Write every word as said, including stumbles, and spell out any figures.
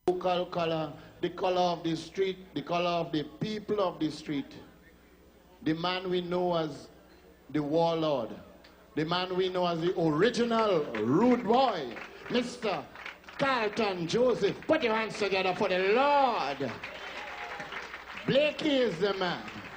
local color, the color of the street, the color of the people of the street. The man we know as the warlord. The man we know as the original rude boy, Mister Carlton Joseph. Put your hands together for the Lord. Blakey is the man.